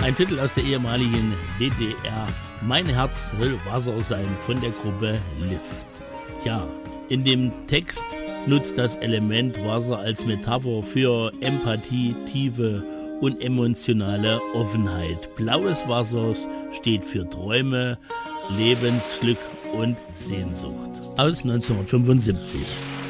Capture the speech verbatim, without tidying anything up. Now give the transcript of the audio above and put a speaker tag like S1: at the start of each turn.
S1: Ein Titel aus der ehemaligen D D R. Mein Herz soll Wasser sein von der Gruppe Lift. Tja, in dem Text nutzt das Element Wasser als Metapher für Empathie, Tiefe und emotionale Offenheit. Blaues Wasser steht für Träume, Lebensglück und Sehnsucht. Aus neunzehnhundertfünfundsiebzig.